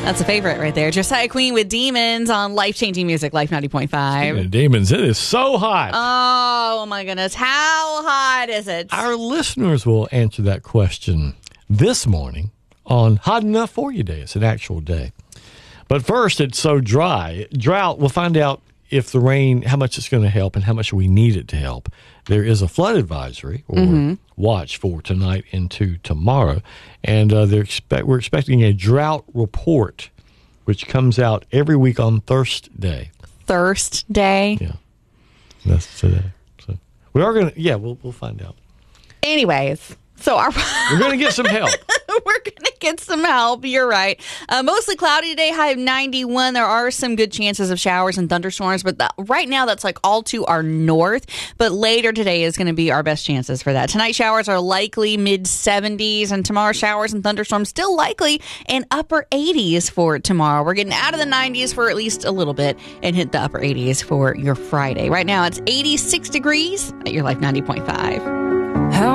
That's a favorite right there. Josiah Queen with Demons on Life-Changing Music, Life 90.5. Demons, it is so hot. Oh, my goodness. How hot is it? Our listeners will answer that question this morning on Hot Enough For You Day. It's an actual day. But first, it's so dry. Drought, we'll find out if the rain, how much it's going to help and how much we need it to help. There is a flood advisory or watch for tonight into tomorrow. And we're expecting a drought report, which comes out every week on Thursday. Thursday? Yeah. That's today. So we are going to, we'll find out. Anyways, so we're going to get some help. We're going to get some help. You're right. Mostly cloudy today, high of 91. There are some good chances of showers and thunderstorms, but right now that's like all to our north. But later today is going to be our best chances for that. Tonight showers are likely mid-70s, and tomorrow showers and thunderstorms still likely in upper 80s for tomorrow. We're getting out of the 90s for at least a little bit and hit the upper 80s for your Friday. Right now it's 86 degrees at your Life 90.5.